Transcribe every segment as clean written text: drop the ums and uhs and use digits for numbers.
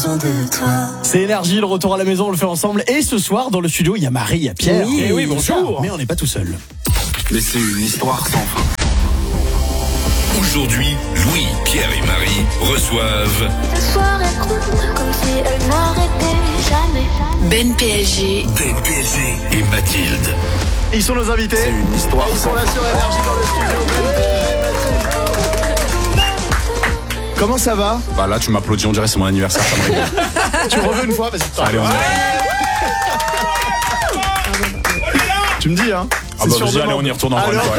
C'est Énergie, le retour à la maison, on le fait ensemble. Et ce soir, dans le studio, il y a Marie, il y a Pierre. Oui, et oui, bonjour. Mais on n'est pas tout seul. Mais c'est une histoire sans fin. Aujourd'hui, Louis, Pierre et Marie reçoivent La soirée court comme si elle n'arrêtait jamais. Ben PSG. Ben PSG et Mathilde. Et ils sont nos invités. C'est une histoire Ils sans sont là sur Énergie dans le studio. Comment ça va? Bah là tu m'applaudis, on dirait c'est mon anniversaire, ça me régale. Tu reviens une fois, vas-y. Allez, on y va. Tu me dis, hein? Ah bah vas-y, allez, on y retourne encore une fois.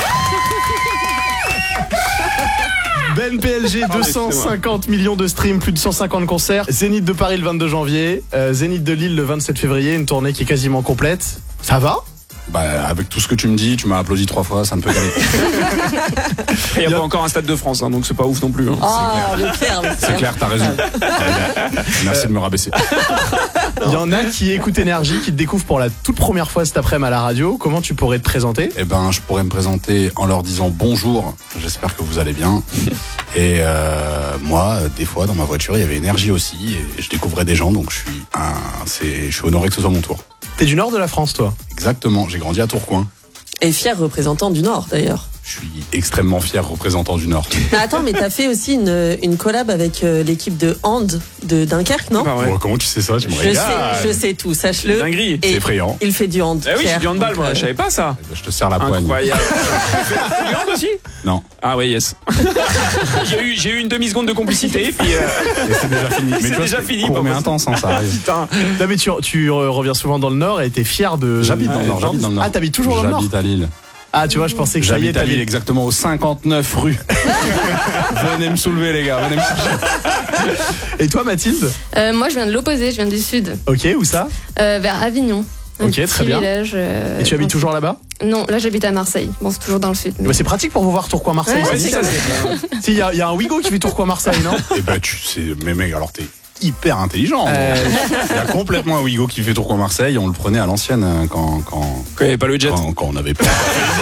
Ben PLG, 250 millions de streams, plus de 150 concerts. Zénith de Paris le 22 janvier, Zénith de Lille le 27 février, une tournée qui est quasiment complète. Ça va? Bah avec tout ce que tu me dis, tu m'as applaudi 3 fois, ça ne peut qu'aller. Il n'y a pas encore un Stade de France, hein, donc c'est pas ouf non plus. Hein. Oh, le Pierre. C'est clair, t'as raison. Merci de me rabaisser. Il y en a qui écoutent Énergie, qui te découvrent pour la toute première fois cet après-midi à la radio. Comment tu pourrais te présenter? Eh ben je pourrais me présenter en leur disant bonjour, j'espère que vous allez bien. Et moi, des fois dans ma voiture, il y avait Énergie aussi, et je découvrais des gens, donc je suis honoré que ce soit mon tour. T'es du nord de la France, toi? Exactement, j'ai grandi à Tourcoing. Et fier représentant du Nord, d'ailleurs. Je suis extrêmement fier représentant du Nord. Mais attends, mais t'as fait aussi une collab avec l'équipe de hand de Dunkerque, non? Bah ouais. Bon, comment tu sais ça? Tu me Je régales. sais tout, sache-le. Dinguerie. Et C'est effrayant. il fait du hand. Eh oui, Pierre, j'ai du handball, donc, moi, je savais pas ça. Je te serre la poigne. Incroyable. Tu fais du hand aussi? Non. Ah ouais, yes. j'ai eu une demi-seconde de complicité, puis Et c'est déjà fini. C'est tu vois, déjà fini, court pas mais possible. intense, hein, ça arrive. putain. Non, mais tu reviens souvent dans le nord et t'es fier de... J'habite dans le Nord, j'habite dans le Nord. Ah, t'habites toujours dans le nord? J'habite à Lille. Ah, tu vois, je pensais que ça y est, J'habite à Lille, t'avais... exactement au 59 rue. Venez me soulever, les gars. Venez me chercher. Et toi, Mathilde? Moi, je viens de l'opposé, je viens du sud, Ok, où ça? vers Avignon. Un Ok, petit très bien. village, Et tu habites toujours là-bas? Non, là j'habite à Marseille. Bon, c'est toujours dans le sud. mais- Bah, c'est pratique pour vous voir Tourcoing-Marseille. Ouais, c'est si, nickel. ça, c'est- Si, il y a un Ouigo qui fait Tourcoing-Marseille, non? Eh ben, tu sais, mais mec, alors t'es hyper intelligent. Il y a complètement un Ouigo qui fait Tourcoing-Marseille. On le prenait à l'ancienne quand Quand il n'y avait pas le jet. on n'avait pas.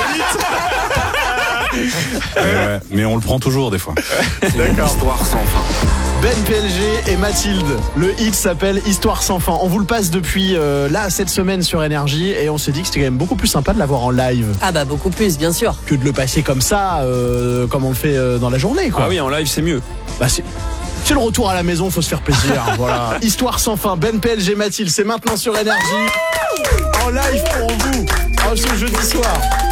Ouais, mais on le prend toujours des fois. D'accord. Histoire sans fin. Ben PLG et Mathilde. Le hit s'appelle Histoire sans fin. On vous le passe depuis là cette semaine sur Énergie et on s'est dit que c'était quand même beaucoup plus sympa de l'avoir en live Ah bah beaucoup plus, bien sûr. que de le passer comme ça, comme on le fait dans la journée, quoi. Ah oui, en live, c'est mieux. Bah, c'est le retour à la maison, faut se faire plaisir. Voilà. Histoire sans fin. Ben PLG, Mathilde, c'est maintenant sur Énergie. En live pour vous. Ce jeudi soir.